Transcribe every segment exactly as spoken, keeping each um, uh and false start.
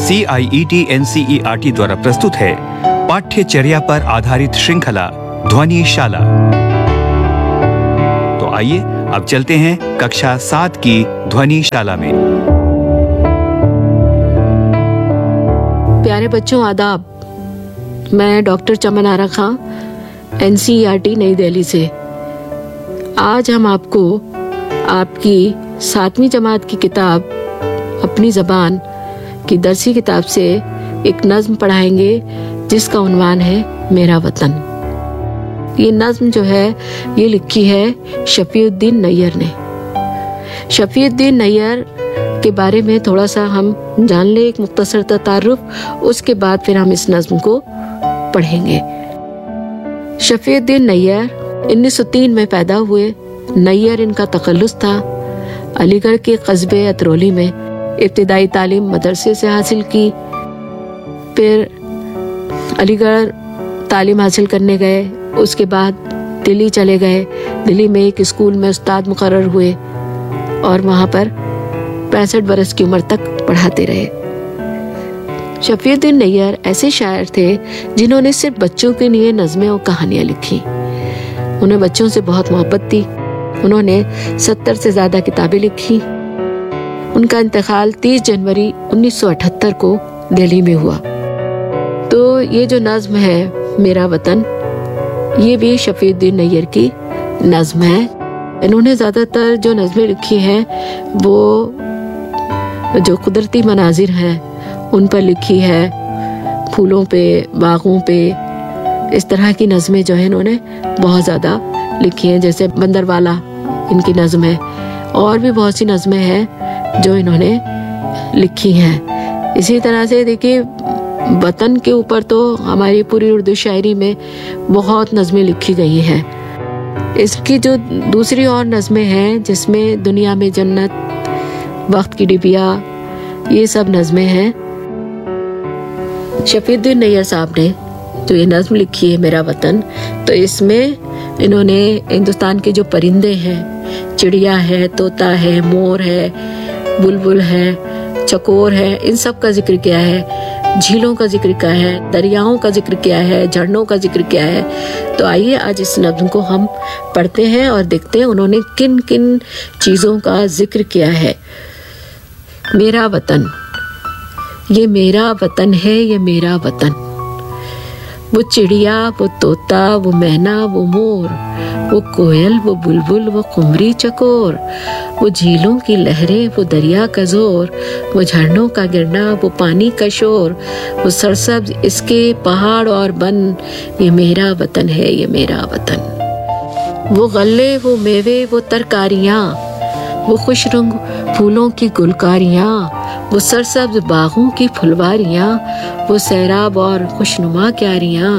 सी आई E T N C E R T द्वारा प्रस्तुत है पाठ्यचर्या पर आधारित श्रृंखला ध्वनिशाला। तो आइए अब चलते हैं कक्षा सात की ध्वनिशाला में। प्यारे बच्चों, आदाब। मैं डॉक्टर चमन आरा खां, N C E R T नई दिल्ली से। आज हम आपको आपकी सातवीं जमात की किताब अपनी ज़बान की दरसी किताब से एक नज़्म पढ़ाएंगे जिसका उन्वान है मेरा वतन। ये नज़्म जो है ये लिखी है शफीउद्दीन नैयर ने। शफीउद्दीन नैयर के बारे में थोड़ा सा हम जान ले, एक मुख्तसर तारुफ, उसके बाद फिर हम इस नज़्म को पढ़ेंगे। शफीउद्दीन नैयर उन्नीस सौ तीन में पैदा हुए। नैयर इनका तखल्लुस था। अलीगढ़ के कस्बे अतरौली में इब्तिदाई तालीम मदरसे से हासिल की। फिर अलीगढ़ तालीम हासिल करने गए। उसके बाद दिल्ली चले गए। दिल्ली में एक स्कूल में उस्ताद मुकर्रर हुए और वहाँ पर पैंसठ बरस की उम्र तक पढ़ाते रहे। शफीउद्दीन नैयर ऐसे शायर थे जिन्होंने सिर्फ बच्चों के लिए नज़में और कहानियाँ लिखी। उन्हें बच्चों से बहुत मोहब्बत थी। उन्होंने सत्तर से ज़्यादा किताबें लिखी। उनका इंतकाल तीस जनवरी उन्नीस सौ अठहत्तर को दिल्ली में हुआ। तो ये जो नज़्म है मेरा वतन, ये भी शफीउद्दीन नैयर की नज़्म है। इन्होंने ज़्यादातर जो नज़में लिखी हैं वो जो कुदरती मनाजिर हैं उन पर लिखी है, फूलों पे, बागों पे, इस तरह की नज़में जो है इन्होंने बहुत ज़्यादा लिखी हैं। जैसे बंदरवाला इनकी नज़म है, और भी बहुत सी नज़में हैं जो इन्होंने लिखी हैं। इसी तरह से देखिए, वतन के ऊपर तो हमारी पूरी उर्दू शायरी में बहुत नज़में लिखी गई हैं। इसकी जो दूसरी और नज़में हैं जिसमें दुनिया में जन्नत, वक्त की डिबिया, ये सब नज़में हैं। शफीउद्दीन नैयर साहब ने जो ये नज़्म लिखी है मेरा वतन, तो इसमें इन्होंने हिंदुस्तान के जो परिंदे हैं, चिड़िया है, तोता है, मोर है, बुलबुल है, चकोर है, इन सब का जिक्र किया है। झीलों का जिक्र किया है, दरियाओं का जिक्र किया है, झरनों का जिक्र किया है। तो आइए आज इस नज़्म को हम पढ़ते हैं और देखते हैं उन्होंने किन किन चीज़ों का जिक्र किया है। मेरा वतन, ये मेरा वतन है, ये मेरा वतन। वो चिड़िया, वो तोता, वो मैना, वो मोर, वो कोयल, वो बुलबुल, वो कुमरी चकोर, वो झीलों की लहरें, वो दरिया का जोर, वो झरनों का गिरना, वो पानी का शोर, वो सरसब्ज इसके पहाड़ और बन, ये मेरा वतन है, ये मेरा वतन। वो गल्ले, वो मेवे, वो तरकारियाँ, वो खुश रंग फूलों की गुलकारियाँ, वो सरसब्ज बागों की फुलवारियाँ, वो सैराब और खुशनुमा क्यारियाँ,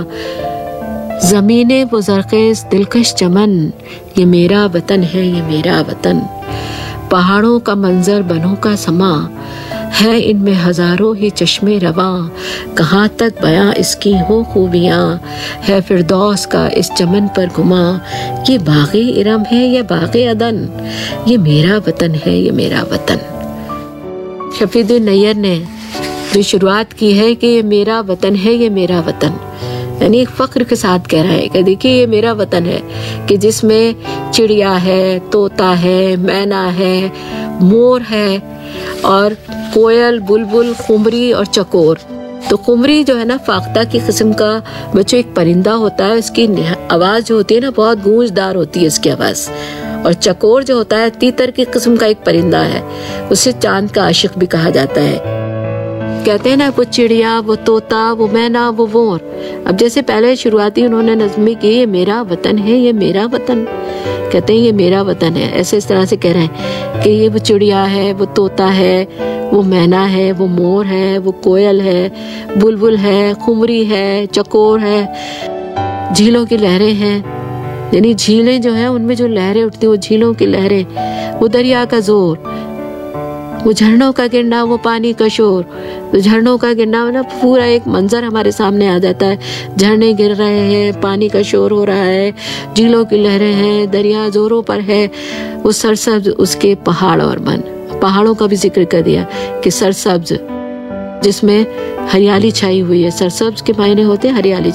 ज़मीने वो ज़रख़ेज़ दिलकश चमन, ये मेरा वतन है, ये मेरा वतन। पहाड़ों का मंजर, बनों का समा है, इनमें हजारों ही चश्मे रवां, कहाँ तक बयां इसकी हो खूबियाँ, है फिरदौस का इस चमन पर घुमा। ये बाग़े इरम है, ये बाग़े अदन, ये मेरा वतन है, ये मेरा वतन। शफीउद्दीन नैयर ने जो शुरुआत की है कि ये मेरा वतन है, ये मेरा वतन, यानी एक फ़ख्र के साथ कह रहा है कि देखिए ये मेरा वतन है, कि जिसमें चिड़िया है, तोता है, मैना है, मोर है, और कोयल, बुलबुल, खुमरी और चकोर। तो खुमरी जो है ना, फाख्ता की किस्म का बच्चों एक परिंदा होता है। इसकी आवाज़ जो होती है ना, बहुत गूंजदार होती है इसकी आवाज़। और चकोर जो होता है, तीतर की किस्म का एक परिंदा है, उसे चांद का आशिक भी कहा जाता है। कहते हैं ना, वो चिड़िया, वो तोता, वो मैना, वो मोर। अब जैसे पहले शुरुआती उन्होंने नज़्में की, ये मेरा वतन है, ये मेरा वतन, कहते हैं ये मेरा वतन है, ऐसे इस तरह से कह रहे हैं कि ये वो चिड़िया है, वो तोता है, वो मैना है, वो मोर है, वो कोयल है, बुलबुल है, खुमरी है, चकोर है, झीलों की लहरें हैं, यानी झीलें जो हैं उनमें जो लहरें उठती हैं वो झीलों की लहरें, वो दरिया का जोर, वो झरनों का गिरना, वो पानी का शोर। तो झरनों का गिरना मतलब पूरा एक मंजर हमारे सामने आ जाता है, झरने गिर रहे हैं, पानी का शोर हो रहा है, झीलों की लहरें हैं, दरिया जोरों पर है, वो सरसब्ज उसके पहाड़ और बन। पहाड़ों का भी जिक्र कर दिया कि सरसब्ज जिसमें हरियाली छाई हुई है। सरसब्ज के मायने होते हैं हरियाली,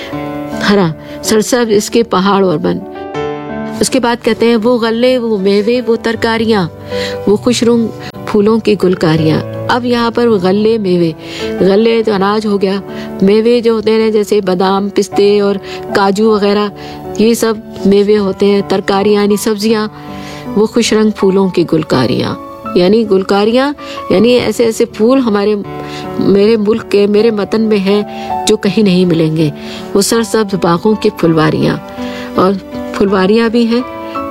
हरा, सरसब्ज इसके पहाड़ और वन। उसके बाद कहते हैं वो गल्ले, वो मेवे, वो तरकारियाँ, वो खुशरुंग फूलों की गुलकारियाँ। अब यहाँ पर गल्ले मेवे, गल्ले तो अनाज हो गया, मेवे जो होते हैं जैसे बादाम, पिस्ते और काजू वगैरह, ये सब मेवे होते हैं। तरकारियाँ यानी सब्जियाँ, वो खुशरंग फूलों की गुलकारियाँ, यानी गुलकारियाँ यानी ऐसे ऐसे फूल हमारे मेरे मुल्क के, मेरे वतन में हैं जो कहीं नहीं मिलेंगे। वो सरसब्ज बागों की फुलवारियाँ, और फुलवारियाँ भी हैं,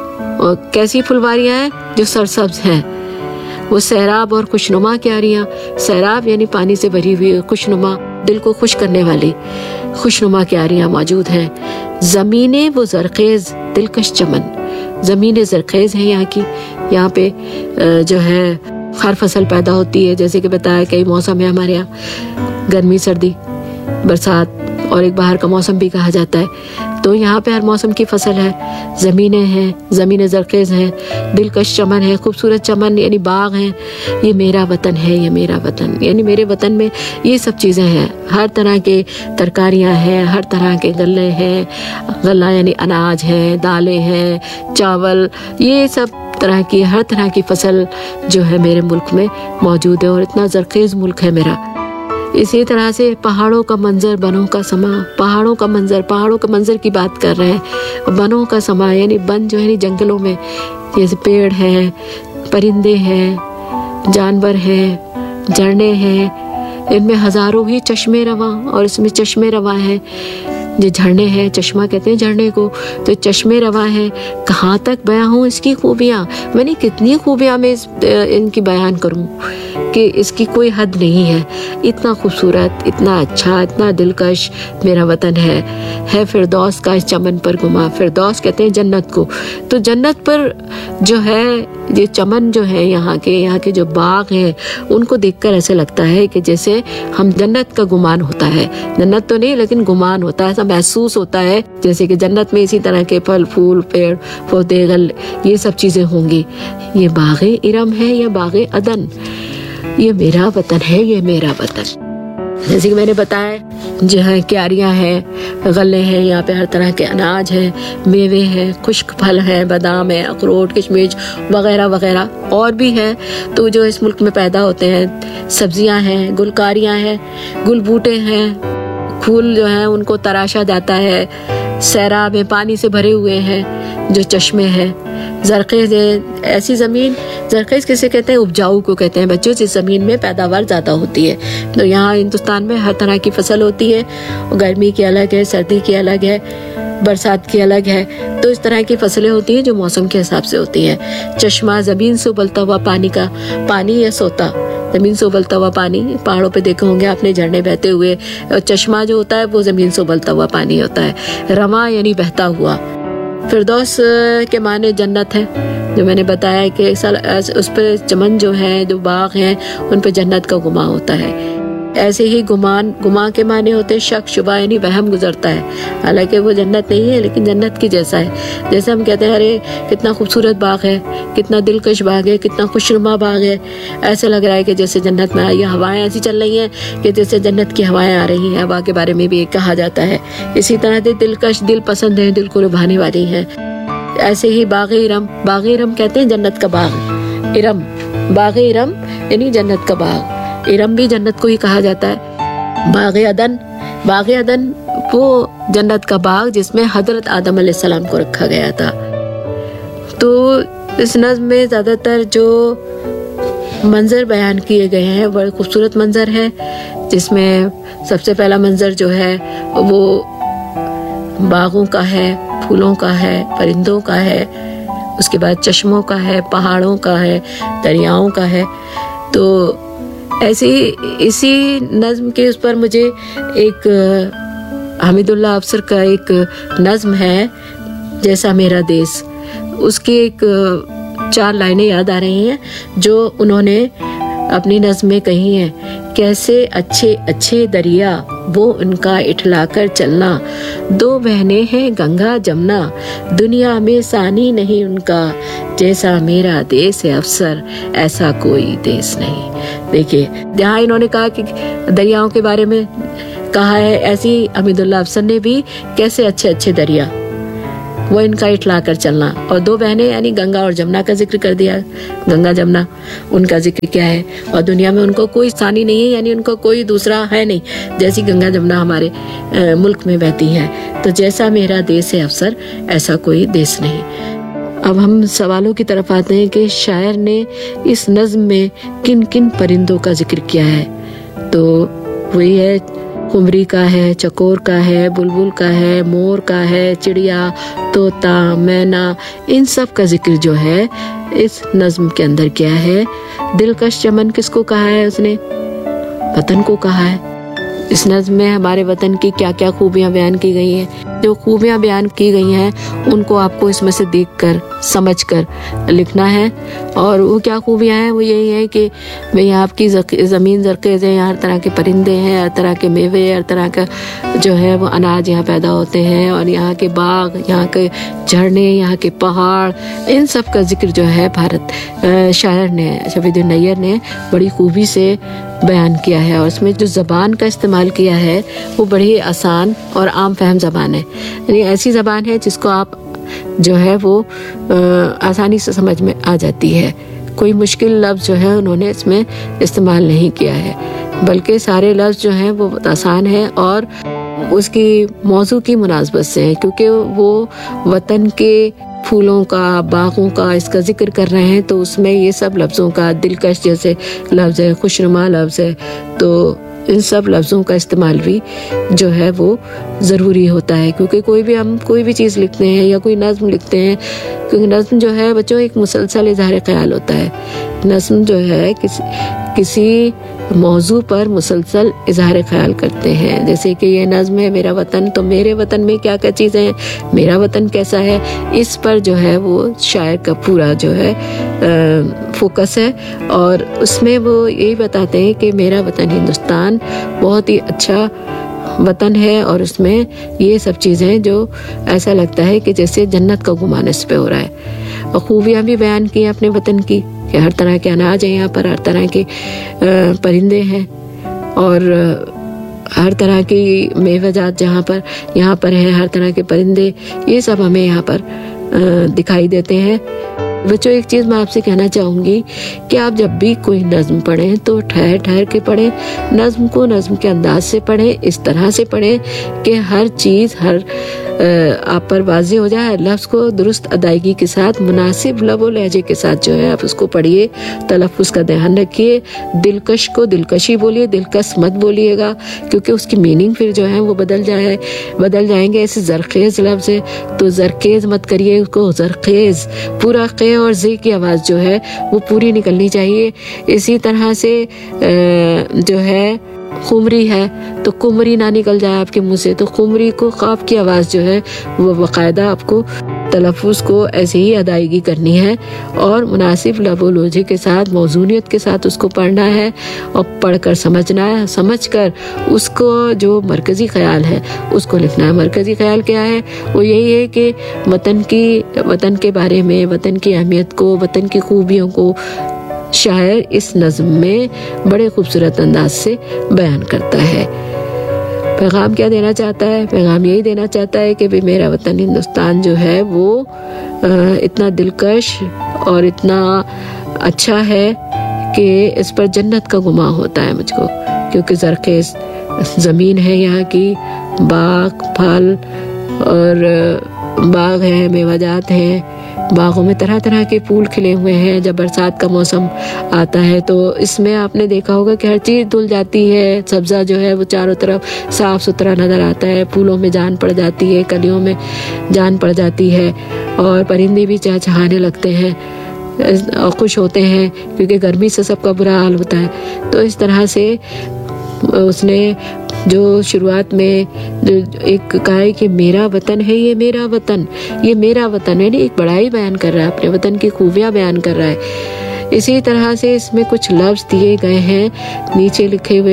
और कैसी फुलवारियाँ हैं? जो सरसब्ज हैं। वो सैराब और खुशनुमा क्यारियाँ, सैराब यानी पानी से भरी हुई, खुशनुमा दिल को खुश करने वाली खुशनुमा क्यारियाँ मौजूद हैं। ज़मीनें वो जरखेज दिलकश चमन, ज़मीनें जरखेज हैं यहाँ की। यहाँ पे जो है हर फसल पैदा होती है, जैसे कि बताया कई मौसम है हमारे यहाँ, गर्मी, सर्दी, बरसात और एक बाहर का मौसम भी कहा जाता है। तो यहाँ पे हर मौसम की फसल है। ज़मीनें हैं, ज़मीनें जरखेज हैं, दिलकश चमन है, खूबसूरत चमन यानी बाग हैं। ये मेरा वतन है, ये मेरा वतन यानी मेरे वतन में ये सब चीज़ें हैं। हर तरह के तरकारियाँ हैं, हर तरह के गल्ले हैं, गल्ला यानी अनाज हैं, दालें हैं, चावल, ये सब तरह की हर तरह की फसल जो है मेरे मुल्क में मौजूद है, और इतना जरखेज मुल्क है मेरा। इसी तरह से पहाड़ों का मंजर, बनों का समा, पहाड़ों का मंजर, पहाड़ों के मंजर की बात कर रहे हैं। बनों का समा यानी बन जो है जंगलों में, जैसे पेड़ हैं, परिंदे हैं, जानवर हैं, झरने हैं, इनमें हजारों ही चश्मे रवा, और इसमें चश्मे रवा है। जो झरने हैं, चश्मा कहते हैं झरने को, तो चश्मे रवा है। कहाँ तक बयां हूँ इसकी खूबियाँ, मैंने कितनी खूबियाँ मैं इस, इनकी बयान करूँ कि इसकी कोई हद नहीं है। इतना खूबसूरत, इतना अच्छा, इतना दिलकश मेरा वतन है। है फिरदौस का इस चमन पर गुमा, फिरदौस कहते हैं जन्नत को। तो जन्नत पर जो है ये चमन जो है यहाँ के, यहाँ के जो बाग हैं, उनको देखकर ऐसे लगता है कि जैसे हम जन्नत का गुमान होता है। जन्नत तो नहीं लेकिन गुमान होता है, ऐसा महसूस होता है जैसे कि जन्नत में इसी तरह के फल, फूल, पेड़ पौधे, गल, ये सब चीजें होंगी। ये बागे इरम है या बागे अदन, ये मेरा वतन है, ये मेरा वतन। जैसे कि मैंने बताया जो है क्यारियाँ हैं, गले हैं, यहाँ पे हर तरह के अनाज हैं, मेवे हैं, खुश्क फल हैं, बादाम है, अखरोट, किशमिश वगैरह वगैरह और भी है। तो जो इस मुल्क में पैदा होते हैं, सब्जियाँ हैं, गुलकारियाँ हैं, गुल बूटे हैं, फूल जो हैं उनको तराशा जाता है, सैराब में पानी से भरे हुए हैं जो चश्मे हैं, जरखेज है। ऐसी ज़मीन, जरखेज किसे कहते हैं? उपजाऊ को कहते हैं बच्चों, जिस ज़मीन में पैदावार ज़्यादा होती है। तो यहाँ हिंदुस्तान में हर तरह की फसल होती है, गर्मी की अलग है, सर्दी की अलग है, बरसात की अलग है। तो इस तरह की फसलें होती हैं जो मौसम के हिसाब से होती हैं। चश्मा ज़मीन से उबलता हुआ पानी का, पानी या सोता, ज़मीन से उबलता हुआ पानी, पहाड़ों पे देखे होंगे आपने झरने बहते हुए। और चश्मा जो होता है वो ज़मीन से उबलता हुआ पानी होता है। रवा यानी बहता हुआ। फिरदौस के माने जन्नत है, जो मैंने बताया कि उस पर चमन जो है, जो बाग हैं, उन पर जन्नत का गुमा होता है। ऐसे ही गुमान, गुमा के माने होते हैं शक, शुबा यानी वहम गुजरता है। हालांकि वो जन्नत नहीं है लेकिन जन्नत की जैसा है। जैसे हम कहते हैं अरे कितना खूबसूरत बाग है, कितना दिलकश बाग है, कितना खुशनुमा बाग है, ऐसा लग रहा है कि जैसे जन्नत में आई। हवाएं ऐसी चल रही हैं कि जैसे जन्नत की हवाएं आ रही हैं। हवा के बारे में भी कहा जाता है। इसी तरह से दिलकश, दिल पसंद है, दिल को लुभाने वाली है। ऐसे ही बागे इरम, बागे इरम कहते हैं जन्नत का बाग। इरम, बागे इरम यानी जन्नत का बाग। इरम भी जन्नत को ही कहा जाता है। बागे अदन, बागे अदन वो जन्नत का बाग जिसमें हजरत आदम अलैहिस्सलाम को रखा गया था। तो इस नज़्म में ज़्यादातर जो मंजर बयान किए गए हैं बड़े खूबसूरत मंजर है, जिसमें सबसे पहला मंजर जो है वो बागों का है, फूलों का है, परिंदों का है, उसके बाद चश्मों का है, पहाड़ों का है, दरियाओं का है। तो ऐसे इसी नज़्म के उस पर मुझे एक हमीदुल्लाह अफसर का एक नज़्म है जैसा मेरा देश, उसकी एक चार लाइनें याद आ रही हैं जो उन्होंने अपनी नज़्म में कही हैं। कैसे अच्छे अच्छे दरिया वो उनका इठलाकर चलना। दो बहनें हैं गंगा जमुना, दुनिया में सानी नहीं उनका, जैसा मेरा देश है अफसर ऐसा कोई देश नहीं। देखिए जहाँ इन्होंने कहा कि दरियाओं के बारे में कहा है, ऐसी हमीदुल्लाह अफसर ने भी कैसे अच्छे अच्छे दरिया, वो इनका इठला कर चलना। और दो बहनें यानी गंगा और जमुना का जिक्र कर दिया। गंगा जमुना उनका जिक्र क्या है, और दुनिया में उनको कोई सानी नहीं है, यानी उनका कोई दूसरा है नहीं, जैसी गंगा जमुना हमारे आ, मुल्क में बहती हैं। तो जैसा मेरा देश है अफसर ऐसा कोई देश नहीं। अब हम सवालों की तरफ आते हैं कि शायर ने इस नज्म में किन किन परिंदों का जिक्र किया है। तो वही है, कुमरी का है, चकोर का है, बुलबुल का है, मोर का है, चिड़िया, तोता, मैना, इन सब का जिक्र जो है इस नज्म के अंदर किया है। दिलकश चमन किसको कहा है उसने? वतन को कहा है। इस नज्म में हमारे वतन की क्या क्या खूबियां बयान की गई हैं। जो खूबियां बयान की गई हैं उनको आपको इसमें से देखकर समझकर लिखना है। और वो क्या खूबियां हैं, वो यही है कि भाई आपकी ज़मीन ज़रख़ेज़ है, हर तरह के परिंदे हैं, हर तरह के मेवे, हर तरह का जो है वो अनाज यहाँ पैदा होते हैं, और यहाँ के बाग, यहाँ के झरने, यहाँ के पहाड़, इन सब का जिक्र जो है भारत शायर ने, शफीउद्दीन नैयर ने बड़ी खूबी से बयान किया है। और उसमें जो ज़बान का इस्तेमाल किया है वो बड़ी आसान और आम फहम ज़बान है, यानी ऐसी ज़बान है जिसको आप जो है वो आ, आसानी से समझ में आ जाती है। कोई मुश्किल लफ्ज़ जो है उन्होंने इसमें इस्तेमाल नहीं किया है, बल्कि सारे लफ्ज़ जो हैं वो आसान हैं और उसकी मौजू की मुनासबत से है, क्योंकि वो वतन के फूलों का, बागों का इसका जिक्र कर रहे हैं। तो उसमें ये सब लफ्ज़ों का, दिलकश जैसे लफ्ज़ है, खुशनुमा लफ्ज़ है, तो इन सब लफ्ज़ों का इस्तेमाल भी जो है वो ज़रूरी होता है। क्योंकि कोई भी हम कोई भी चीज़ लिखते हैं या कोई नज़्म लिखते हैं, क्योंकि नज़्म जो है बच्चों एक मुसलसल इज़हार ख्याल होता है। नज़्म जो है किसी किसी मौजू पर मुसलसल इज़हार ख्याल करते हैं। जैसे कि ये नज़्म है मेरा वतन, तो मेरे वतन में क्या क्या चीज़ें हैं, मेरा वतन कैसा है, इस पर जो है वो शायर का पूरा जो है आ, फोकस है। और उसमें वो यही बताते हैं कि मेरा वतन हिंदुस्तान बहुत ही अच्छा वतन है, और उसमें ये सब चीज़ें जो ऐसा लगता है कि जैसे जन्नत का गुमान इस पे हो रहा है। और खूबियाँ भी बयान की अपने वतन की, कि हर तरह के अनाज है यहाँ पर, हर तरह के परिंदे हैं, और हर तरह की मेवेजात जहाँ पर यहाँ पर है, हर तरह के परिंदे, ये सब हमें यहाँ पर दिखाई देते हैं। बच्चों एक चीज़ मैं आपसे कहना चाहूँगी कि आप जब भी कोई नज़्म पढ़ें तो ठहर ठहर के पढ़ें, नज़्म को नज़्म के अंदाज से पढ़ें, इस तरह से पढ़ें कि हर चीज़ हर आप पर वाज़े हो जाए। लफ्ज़ को दुरुस्त अदायगी के साथ, मुनासिब लब और लहजे के साथ जो है आप उसको पढ़िए, तलफ़्फ़ुज़ का ध्यान रखिए। दिलकश को दिलकशी बोलिए, दिलकश मत बोलिएगा, क्योंकि उसकी मीनिंग फिर जो है वो बदल जाए बदल जाएंगे। ऐसे ज़रख़ेज़ लफ्ज़ है तो ज़रख़ेज़ मत करिए उसको, ज़रख़ेज़, पूरा क़े और ज़े की आवाज़ जो है वो पूरी निकलनी चाहिए। इसी तरह से जो है खुमरी है तो कुमरी ना निकल जाए आपके मुंह से, तो खुमरी को ख़ाफ की आवाज़ जो है वो बाकायदा आपको तलफ़्फ़ुज़ को ऐसे ही अदायगी करनी है, और मुनासिब लबो लोजे के साथ, मौजूनियत के साथ उसको पढ़ना है, और पढ़कर समझना है, समझकर उसको जो मरकज़ी ख़याल है उसको लिखना है। मरकज़ी ख़याल क्या है? वो यही है कि वतन की वतन के बारे में, वतन की अहमियत को, वतन की खूबियों को शायर इस नज़्म में बड़े खूबसूरत अंदाज से बयान करता है। पैगाम क्या देना चाहता है? पैगाम यही देना चाहता है कि भाई मेरा वतन हिंदुस्तान जो है वो इतना दिलकश और इतना अच्छा है कि इस पर जन्नत का गुमा होता है मुझको, क्योंकि ज़रख़ेज़ ज़मीन है यहाँ की, बाग, फल और बाग हैं, मेवाजात हैं, बागों में तरह तरह के फूल खिले हुए हैं। जब बरसात का मौसम आता है तो इसमें आपने देखा होगा कि हर चीज़ धुल जाती है, सब्ज़ा जो है वो चारों तरफ साफ़ सुथरा नज़र आता है, फूलों में जान पड़ जाती है, कलियों में जान पड़ जाती है, और परिंदे भी चहचहाने लगते हैं और खुश होते हैं, क्योंकि गर्मी से सबका बुरा हाल होता है। तो इस तरह से उसने जो शुरुआत में जो एक कहा है कि मेरा वतन है, ये मेरा वतन, ये मेरा वतन है, एक बड़ाई बयान कर रहा है, अपने वतन की खूबियाँ बयान कर रहा है। इसी तरह से इसमें कुछ लफ्ज़ दिए गए हैं नीचे लिखे हुए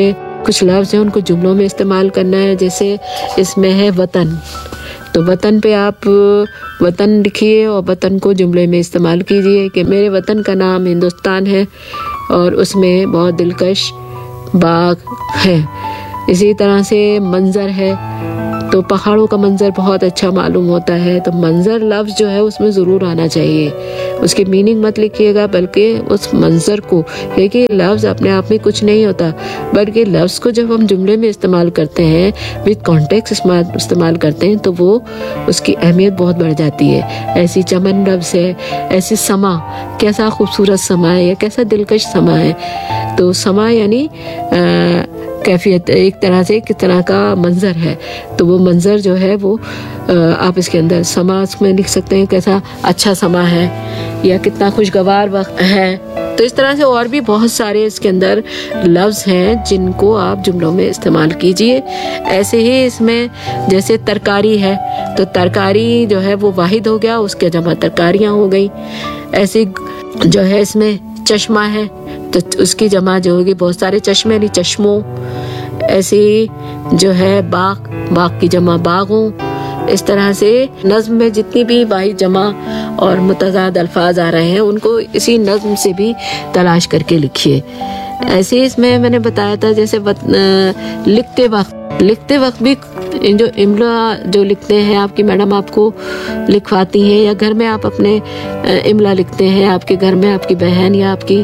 कुछ लफ्ज़ हैं उनको जुमलों में इस्तेमाल करना है। जैसे इसमें है वतन, तो वतन पे आप वतन लिखिए और वतन को जुमले में इस्तेमाल कीजिए कि मेरे वतन का नाम हिंदुस्तान है और उसमें बहुत दिलकश बाग है। इसी तरह से मंज़र है, तो पहाड़ों का मंज़र बहुत अच्छा मालूम होता है, तो मंज़र लफ्ज़ जो है उसमें ज़रूर आना चाहिए। उसकी मीनिंग मत लिखिएगा बल्कि उस मंज़र को, क्योंकि लफ्ज़ अपने आप में कुछ नहीं होता, बल्कि लफ्ज़ को जब हम जुमले में इस्तेमाल करते हैं, विद कॉन्टेक्स्ट इस्तेमाल करते हैं, तो वो उसकी अहमियत बहुत बढ़ जाती है। ऐसी चमन लफ्ज़ है, ऐसी समा, कैसा खूबसूरत समा है या कैसा दिलकश समा है। तो समा यानी कैफियत, एक तरह से किस तरह का मंज़र है, तो वो मंज़र जो है वो आप इसके अंदर समाज में लिख सकते हैं, कैसा अच्छा समा है या कितना खुशगवार वक्त है। तो इस तरह से और भी बहुत सारे इसके अंदर लफ्ज़ हैं जिनको आप जुमलों में इस्तेमाल कीजिए। ऐसे ही इसमें जैसे तरकारी है, तो तरकारी जो है वो वाहिद हो गया, उसके जमा तरकारियाँ हो गई। ऐसे जो है इसमें चश्मा है, तो उसकी जमा जो होगी बहुत सारे चश्मे यानी चश्मों। ऐसे जो है बाग, बाग की जमा बागों। इस तरह से नज़्म में जितनी भी वाहिद जमा और मुतज़ाद अल्फाज आ रहे हैं उनको इसी नज़्म से भी तलाश करके लिखिए। ऐसे इसमें मैंने बताया था जैसे वत, लिखते वक्त लिखते वक्त भी जो इमला जो लिखते हैं आपकी मैडम आपको लिखवाती हैं, या घर में आप अपने इमला लिखते हैं, आपके घर में आपकी बहन या आपकी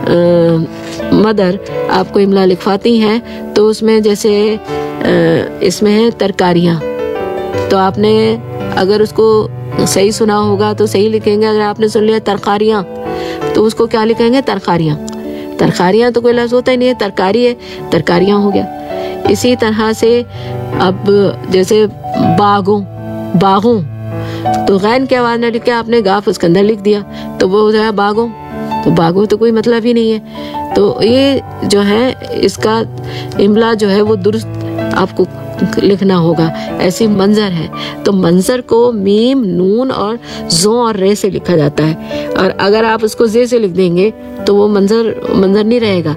आ, मदर आपको इमला लिखवाती हैं, तो उसमें जैसे आ, इसमें है तरकारियाँ, तो आपने अगर उसको सही सुना होगा तो सही लिखेंगे। अगर आपने सुन लिया तरकारियाँ तो उसको क्या लिखेंगे? तरकारियाँ। तरकारियाँ तो कोई लफ्ज़ होता ही नहीं है, तरकारी है, तरकारियाँ हो गया। इसी तरह से अब जैसे बागों, बागों, तो गैन के आवाज़ न लिख के आपने गाफ उसके अंदर लिख दिया, तो वो हो जाएगा बागों। तो बागों तो कोई मतलब ही नहीं है। तो ये जो है इसका इमला जो है वो दुरुस्त आपको लिखना होगा। ऐसी मंज़र है, तो मंज़र को मीम, नून और ज़ो और रे से लिखा जाता है, और अगर आप उसको जे से लिख देंगे तो वो मंज़र मंज़र नहीं रहेगा,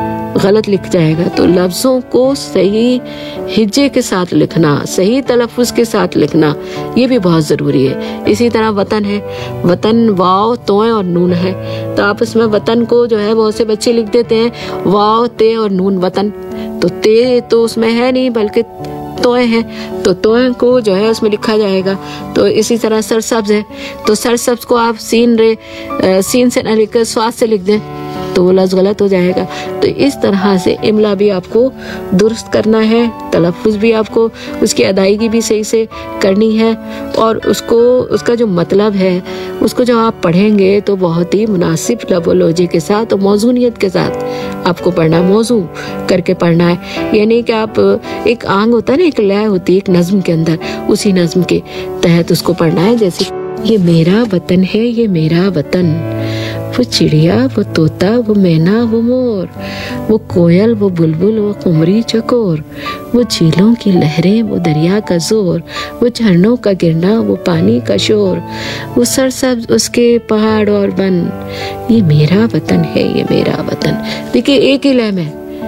गलत लिख जाएगा। तो लफ्ज़ों को सही हिज्जे के साथ लिखना, सही तलफ़ुज़ के साथ लिखना, ये भी बहुत ज़रूरी है। इसी तरह वतन है, वतन वाव, तोय और नून है, तो आप इसमें वतन को जो है बहुत से बच्चे लिख देते हैं वाव, ते और नून वतन, तो ते तो उसमें है नहीं बल्कि तोय है, तो तोय को जो है उसमें लिखा जाएगा। तो इसी तरह सरसब्ज़ है, तो सरसब्ज़ को आप सीन रे सीन से न लिखकर स्वाद से लिख दें तो वो लफ्ज़ गलत हो जाएगा। तो इस तरह से इमला भी आपको दुरुस्त करना है, तलफ़ुज़ भी आपको उसकी अदायगी भी सही से करनी है, और उसको उसका जो मतलब है उसको जब आप पढ़ेंगे तो बहुत ही मुनासिब लफ़ोलॉजी के साथ और मौज़ूनियत के साथ आपको पढ़ना है, मौजू करके पढ़ना है। यानी कि आप एक आंग होता है ना, एक लय होती है एक नज़्म के अंदर, उसी नज़्म के तहत उसको पढ़ना है। जैसे ये मेरा वतन है, ये मेरा वतन, वो चिड़िया, वो तोता, वो मैना, वो मोर, वो कोयल, वो बुलबुल, वो कुमरी चकोर, वो झीलों की लहरें, वो दरिया का जोर, वो झरनों का गिरना, वो पानी का शोर, वो सरसब्ज उसके पहाड़ और वन, ये मेरा वतन है, ये मेरा वतन। देखिए एक ही लय में,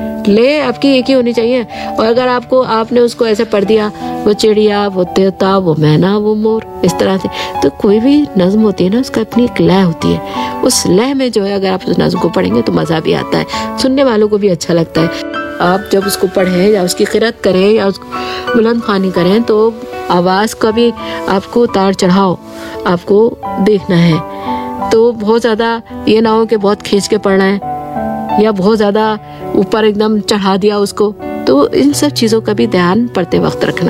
ले आपकी एक ही होनी चाहिए, और अगर आपको आपने उसको ऐसे पढ़ दिया वो चिड़िया, वो तोता, वो मैना, वो मोर, इस तरह से, तो कोई भी नज़्म होती है ना उसका अपनी एक लय होती है। उस लय में जो है अगर आप उस नज़्म को पढ़ेंगे तो मज़ा भी आता है, सुनने वालों को भी अच्छा लगता है। आप जब उसको पढ़ें या उसकी क़िरात करें या उसको बुलंद ख़्वानी करें तो आवाज़ का भी आपको उतार चढ़ाव आपको देखना है। तो बहुत ज़्यादा ये ना हो कि बहुत खींच के पढ़ना है या बहुत ज़्यादा ऊपर एकदम चढ़ा दिया उसको, तो इन सब चीज़ों का भी ध्यान पढ़ते वक्त रखना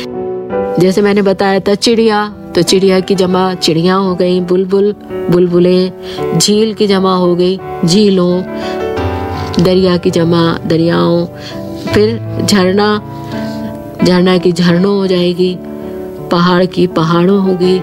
है। जैसे मैंने बताया था चिड़िया, तो चिड़िया की जमा चिड़िया हो गई, बुलबुल बुलबुलें, झील की जमा हो गई झीलों, दरिया की जमा दरियाओं, फिर झरना झरना की झरनों हो जाएगी, पहाड़ की पहाड़ों होगी,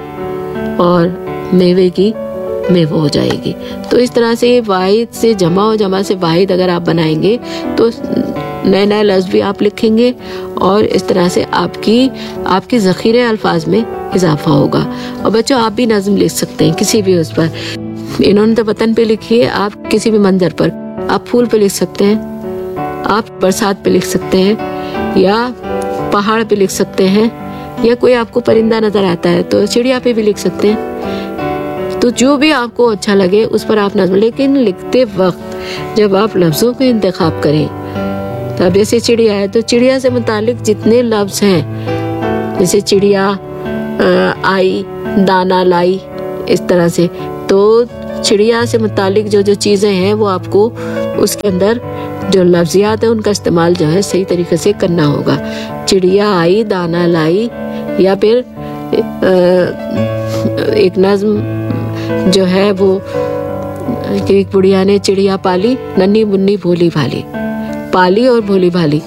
और मेवे की मेवो हो जाएगी। तो इस तरह से वाहिद से जमा और जमा से वाहिद अगर आप बनाएंगे तो नए नए लफ्ज़ भी आप लिखेंगे, और इस तरह से आपकी आपके ज़ख़ीरे अल्फाज में इजाफा होगा। और बच्चों आप भी नज़्म लिख सकते हैं किसी भी उस पर। इन्होंने तो वतन पे लिखी है, आप किसी भी मंजर पर, आप फूल पे लिख सकते हैं, आप बरसात पे लिख सकते हैं या पहाड़ पे लिख सकते हैं, या कोई आपको परिंदा नजर आता है तो चिड़िया पे भी लिख सकते हैं। तो जो भी आपको अच्छा लगे उस पर आप नज्म, लेकिन लिखते वक्त जब आप लफ्जों का इंतखाब करें, तब जैसे चिड़िया है तो चिड़िया से मुतालिक जितने लफ्ज हैं, जैसे चिड़िया आई, दाना लाई, इस तरह से, तो चिड़िया से मुतालिक जो जो चीजें हैं वो आपको उसके अंदर जो लफ्जियात है उनका इस्तेमाल जो है सही तरीके से करना होगा। चिड़िया आई, दाना लाई, या फिर एक नज्म जो है वो कि एक बुढ़िया ने चिड़िया पाली, नन्ही मुन्नी भोली भाली, पाली और भोली भाली।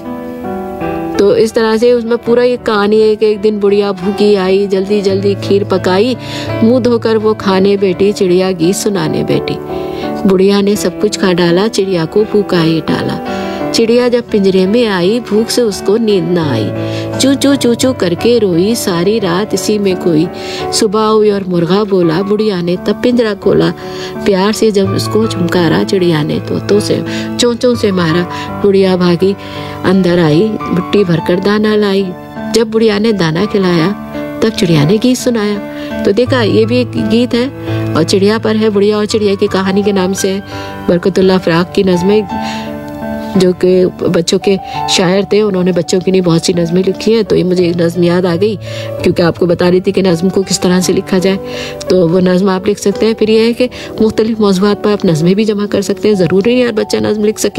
तो इस तरह से उसमें पूरा ये कहानी है कि एक दिन बुढ़िया भूखी आई, जल्दी जल्दी खीर पकाई, मुंह धोकर वो खाने बैठी, चिड़िया गीत सुनाने बैठी। बुढ़िया ने सब कुछ खा डाला, चिड़िया को भूखा ही डाला। चिड़िया जब पिंजरे में आई, भूख से उसको नींद न आई, चू चू चू चू करके रोई, सारी रात इसी में खोई। सुबह हुई और मुर्गा बोला, बुढ़िया ने तब पिंजरा खोला, प्यार से जब उसको झुमकारा, चिड़िया ने तोतों से चोंचों से मारा। बुढ़िया भागी अंदर आई, बुट्टी भरकर दाना लाई। जब बुढ़िया ने दाना खिलाया तब चिड़िया ने गीत सुनाया। तो देखा, ये भी एक गीत है और चिड़िया पर है, बुढ़िया और चिड़िया की कहानी के नाम से। बरकतुल्लाह फराक की नज़में जो कि बच्चों के शायर थे, उन्होंने बच्चों की नहीं बहुत सी नज़में लिखी हैं। तो ये मुझे एक नज़म याद आ गई क्योंकि आपको बता रही थी कि नज़म को किस तरह से लिखा जाए, तो वो नज़म आप लिख सकते हैं। फिर ये है कि मुख्तलिफ मौज़ूआत पर आप नज़में भी जमा कर सकते हैं। ज़रूरी नहीं हर बच्चा नज़म लिख सके,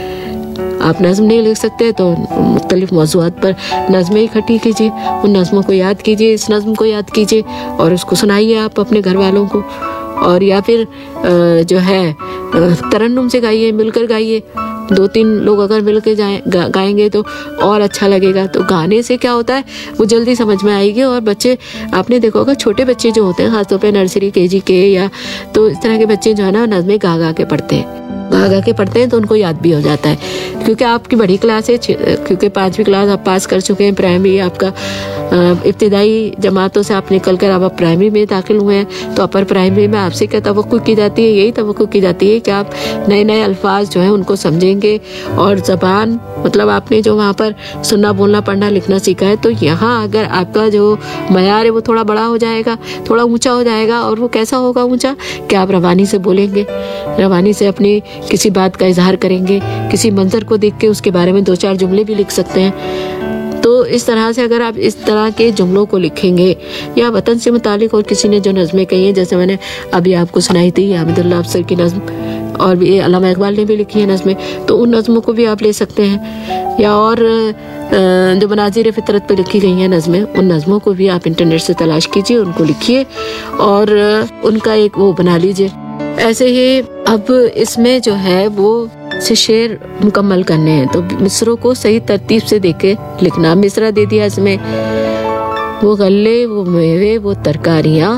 आप नज़म नहीं लिख सकते तो मुख्तलिफ मौज़ूआत पर नज़में इकट्ठी कीजिए, उन नज़मों को याद कीजिए, इस नज़म को याद कीजिए और उसको सुनाइए आप अपने घर वालों को। और या फिर जो है तरन्नुम से गाइए, मिलकर गाइए। दो तीन लोग अगर मिलकर जाए गा, गाएंगे तो और अच्छा लगेगा। तो गाने से क्या होता है, वो जल्दी समझ में आएगी। और बच्चे, आपने देखा होगा छोटे बच्चे जो होते हैं, खासतौर पे नर्सरी केजी के या तो इस तरह के बच्चे जो है ना, नज़में गा गा के पढ़ते हैं, गा गा के पढ़ते हैं तो उनको याद भी हो जाता है। क्योंकि आपकी बड़ी क्लास है, क्योंकि पाँचवीं क्लास आप पास कर चुके हैं, प्राइमरी आपका इब्तिदाई जमातों से आप निकल कर आप प्राइमरी में दाखिल हुए हैं, तो अपर प्राइमरी में आपसे क्या तवक्कुह की जाती है, यही तवक्कुह की जाती है कि आप नए नए अल्फाज जो हैं उनको समझेंगे। और ज़बान मतलब आपने जो वहाँ पर सुनना बोलना पढ़ना लिखना सीखा है, तो यहाँ अगर आपका जो मयार है वो थोड़ा बड़ा हो जाएगा, थोड़ा ऊंचा हो जाएगा। और वो कैसा होगा ऊंचा, कि आप रवानी से बोलेंगे, रवानी से अपनी किसी बात का इजहार करेंगे, किसी मंजर को देख के उसके बारे में दो चार जुमले भी लिख सकते हैं। तो इस तरह से अगर आप इस तरह के जुमलों को लिखेंगे, या वतन से मुतालिक और किसी ने जो नज़में कही हैं, जैसे मैंने अभी आपको सुनाई थी हामिदुल्लाह अफसर की नज़म, और भी अल्लामा इकबाल ने भी लिखी है नज़में, तो उन नज़मों को भी आप ले सकते हैं। या और जो मनाज़िर फितरत पर लिखी गई हैं नज़में, उन नज़मों को भी आप इंटरनेट से तलाश कीजिए, उनको लिखिए और उनका एक वो बना लीजिए। ऐसे ही अब इसमें जो है वो से शेर मुकम्मल करने हैं, तो मिसरों को सही तरतीब से देके लिखना। मिसरा दे दिया इसमें, वो गल्ले, वो मेवे, वो तरकारियाँ।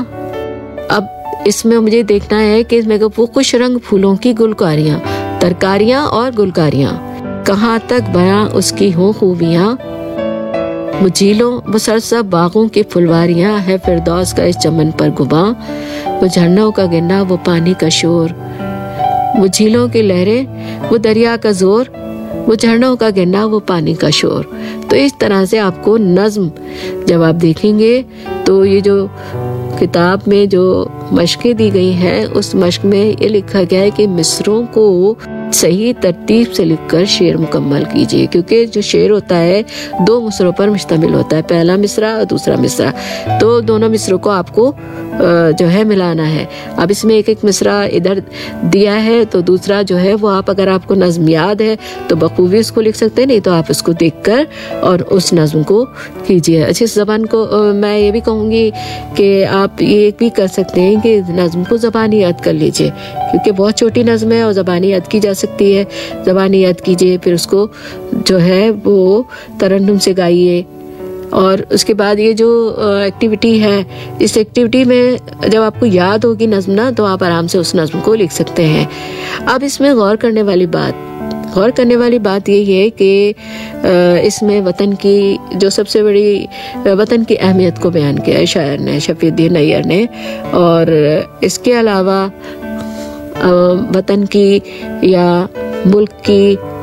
अब इसमें मुझे देखना है कि इसमें वो कुछ रंग फूलों की गुलकारियाँ, तरकारियाँ और गुलकारियाँ, कहाँ तक बयां उसकी हों खूबियाँ। वो झीलों वो सरसब बागों की फुलवारियाँ, है फिरदौस का इस चमन पर गुबा। वो झरनों का गिरना, वो पानी का शोर, वो झीलों की लहरें, वो दरिया का जोर, वो झरनों का गिरना, वो पानी का शोर। तो इस तरह से आपको नज्म जब आप देखेंगे तो ये जो किताब में जो मशक़ें दी गई हैं, उस मशक़ में ये लिखा गया है कि मिसरों को सही तरतीब से लिखकर शेर मुकम्मल कीजिए। क्योंकि जो शेर होता है दो मिसरों पर मुश्तमिल होता है, पहला मिसरा और दूसरा मिसरा, तो दोनों मिसरों को आपको जो है मिलाना है। अब इसमें एक एक मिसरा इधर दिया है, तो दूसरा जो है वो आप, अगर आपको नज़्म याद है तो बखूबी उसको लिख सकते हैं, नहीं तो आप उसको देखकर और उस नज़्म को कीजिए। अच्छी ज़बान को मैं ये भी कहूँगी कि आप ये भी कर सकते हैं कि नज़्म को ज़बानी याद कर लीजिए, क्योंकि बहुत छोटी नज़्म है और ज़बानी याद की जा सकती है। ज़बानी याद कीजिए, फिर उसको जो है वो तरन्नुम से गाइए। और उसके बाद ये जो एक्टिविटी है, इस एक्टिविटी में जब आपको याद होगी नज़्म ना, तो आप आराम से उस नज़्म को लिख सकते हैं। अब इसमें गौर करने वाली बात गौर करने वाली बात यही है कि इसमें वतन की जो सबसे बड़ी वतन की अहमियत को बयान किया है शायर ने, शफीउद्दीन नैयर ने। और इसके अलावा वतन की या मुल्क की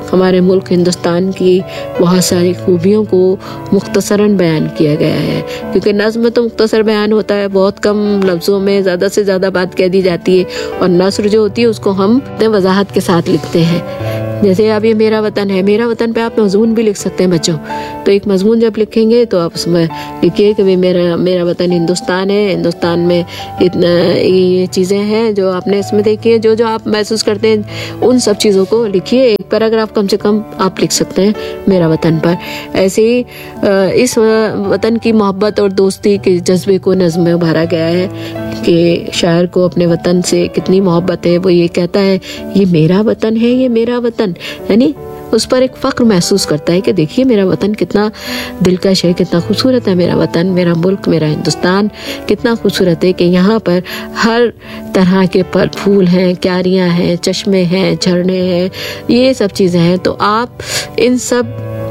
हमारे मुल्क हिंदुस्तान की बहुत सारी खूबियों को मुख्तसरन बयान किया गया है, क्योंकि नज़्म में तो मुख्तसर बयान होता है, बहुत कम लफ्ज़ों में ज़्यादा से ज़्यादा बात कह दी जाती है, और नस्र जो होती है उसको हम वजाहत के साथ लिखते हैं। जैसे अब ये मेरा वतन है, मेरा वतन पे आप मजमून भी लिख सकते हैं बच्चों। तो एक मजमून जब लिखेंगे तो आप उसमें लिखिए कि भाई मेरा मेरा वतन हिंदुस्तान है, हिंदुस्तान में इतना ये चीज़ें हैं जो आपने इसमें देखी है, जो जो आप महसूस करते हैं उन सब चीज़ों को लिखिए। एक पैराग्राफ कम से कम आप लिख सकते हैं मेरा वतन पर। ऐसे ही इस वतन की मोहब्बत और दोस्ती के जज्बे को नज़्म में उभारा गया है कि शायर को अपने वतन से कितनी मोहब्बत है। वो ये कहता है ये मेरा वतन है, ये मेरा वतन, यानी उस पर एक फ़ख्र महसूस करता है कि देखिए मेरा वतन कितना दिलकश है, कितना खूबसूरत है मेरा वतन, मेरा मुल्क, मेरा हिंदुस्तान कितना खूबसूरत है कि यहाँ पर हर तरह के फल फूल हैं, क्यारियाँ हैं, चश्मे हैं, झरने हैं, ये सब चीज़ें हैं। तो आप इन सब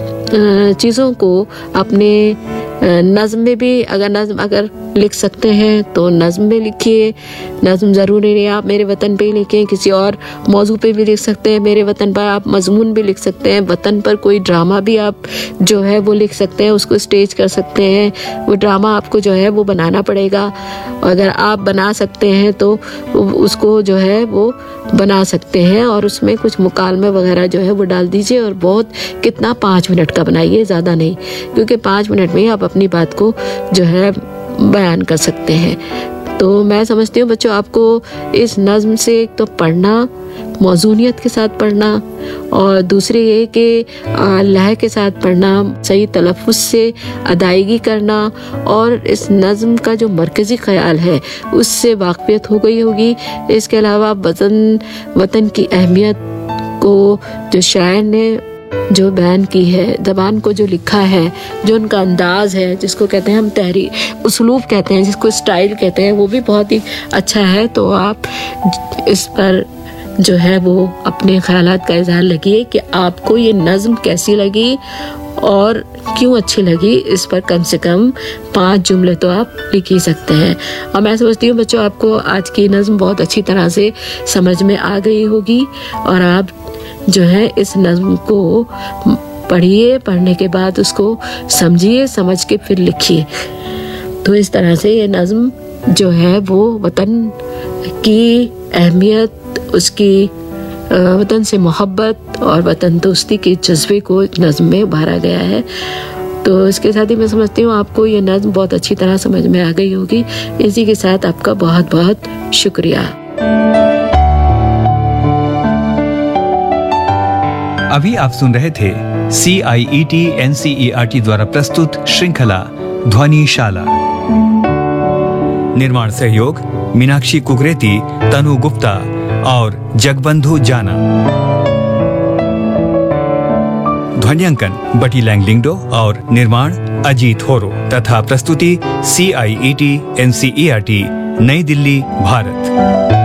चीज़ों को अपने नज़्म में भी अगर नज़्म अगर लिख सकते हैं तो नज़्म में लिखिए। नज़्म ज़रूरी नहीं आप मेरे वतन पे ही लिखें, किसी और मौजू पे भी लिख सकते हैं। मेरे वतन पर आप मजमून भी लिख सकते हैं, वतन पर कोई ड्रामा भी आप जो है वो लिख सकते हैं, उसको स्टेज कर सकते हैं। वो ड्रामा आपको जो है वो बनाना पड़ेगा, अगर आप बना सकते हैं तो उसको जो है वो बना सकते हैं, और उसमें कुछ मुकालमे वगैरह जो है वो डाल दीजिए। और बहुत कितना पाँच मिनट का बनाइए, ज़्यादा नहीं, क्योंकि पाँच मिनट में ही आप अपनी बात को जो है बयान कर सकते हैं। तो मैं समझती हूँ बच्चों आपको इस नज़्म से एक तो पढ़ना, मौजूनियत के साथ पढ़ना, और दूसरी ये कि लह के साथ पढ़ना, सही तलफ़ुज़ से अदायगी करना, और इस नज़्म का जो मरकज़ी ख़याल है उससे वाक़फ़ियत हो गई होगी। इसके अलावा वतन वतन की अहमियत को जो शायर ने जो बयान की है, ज़बान को जो लिखा है, जो उनका अंदाज़ है, जिसको कहते हैं हम तहरी उसलूब कहते हैं, जिसको स्टाइल कहते हैं, वो भी बहुत ही अच्छा है। तो आप इस पर जो है वो अपने ख़यालात का इज़हार लगिए कि आपको ये नज़्म कैसी लगी और क्यों अच्छी लगी। इस पर कम से कम पाँच जुमले तो आप लिख ही सकते हैं। और मैं समझती हूँ बच्चों आपको आज की नज़्म बहुत अच्छी तरह से समझ में आ गई होगी, और आप जो है इस नज़्म को पढ़िए, पढ़ने के बाद उसको समझिए, समझ के फिर लिखिए। तो इस तरह से ये नज़्म जो है वो वतन की अहमियत, उसकी वतन से मोहब्बत और वतन दोस्ती के जज्बे को नज़्म में उभारा गया है। तो इसके साथ ही मैं समझती हूँ आपको ये नज़्म बहुत अच्छी तरह समझ में आ गई होगी। इसी के साथ आपका बहुत बहुत शुक्रिया। अभी आप सुन रहे थे सी आई E T N C E R T द्वारा प्रस्तुत श्रृंखला ध्वनिशाला। निर्माण सहयोग मीनाक्षी कुकरेती, तनु गुप्ता और जगबंधु जाना। ध्वनियांकन बटी लैंगलिंगडो और निर्माण अजीत होरो तथा प्रस्तुति सी आई E T N C E R T, नई दिल्ली, भारत।